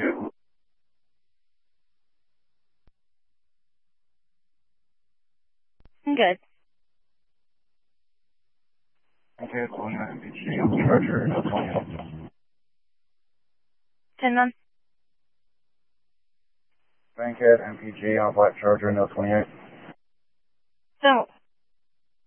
I'm good. Okay, calling MPG on Charger, no 28. 10 months. Bankhead, MPG on Black Charger, no 28. So,